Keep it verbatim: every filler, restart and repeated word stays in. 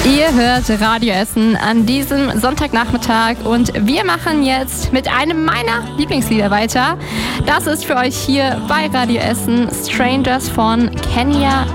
Ihr hört Radio Essen an diesem Sonntagnachmittag und wir machen jetzt mit einem meiner Lieblingslieder weiter. Das ist für euch hier bei Radio Essen Strangers von Kenya